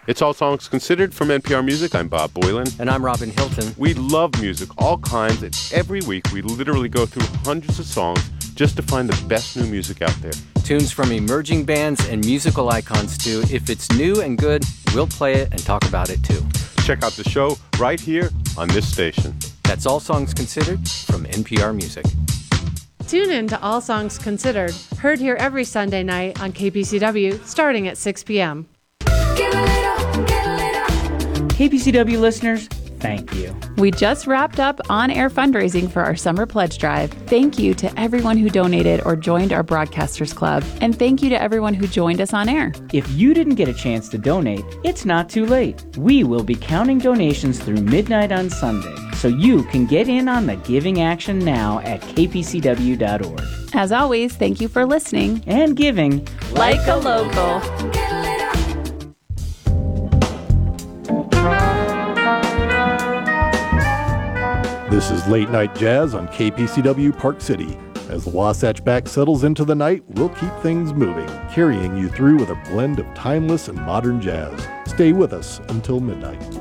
It's All Songs Considered from NPR Music. I'm Bob Boylan. And I'm Robin Hilton. We love music, all kinds, and every week we literally go through hundreds of songs just to find the best new music out there. Tunes from emerging bands and musical icons, too. If it's new and good, we'll play it and talk about it, too. Check out the show right here on this station. That's All Songs Considered from NPR Music. Tune in to All Songs Considered, heard here every Sunday night on KPCW, starting at 6 p.m. KPCW listeners, thank you. We just wrapped up on-air fundraising for our summer pledge drive. Thank you to everyone who donated or joined our Broadcasters Club. And thank you to everyone who joined us on air. If you didn't get a chance to donate, it's not too late. We will be counting donations through midnight on Sunday, so you can get in on the giving action now at kpcw.org. As always, thank you for listening and giving like a local. This is Late Night Jazz on KPCW Park City. As the Wasatch Back settles into the night, we'll keep things moving, carrying you through with a blend of timeless and modern jazz. Stay with us until midnight.